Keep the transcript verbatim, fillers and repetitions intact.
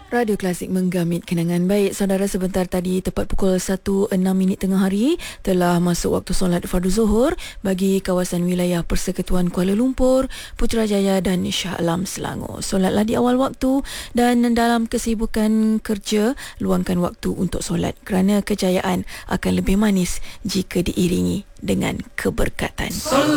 Radio Klasik menggamit kenangan baik. Saudara, sebentar tadi tepat pukul satu enam minit tengah hari telah masuk waktu solat fardu zuhur bagi kawasan wilayah Persekutuan Kuala Lumpur, Putrajaya dan Shah Alam Selangor. Solatlah di awal waktu dan dalam kesibukan kerja, luangkan waktu untuk solat kerana kejayaan akan lebih manis jika diiringi dengan keberkatan.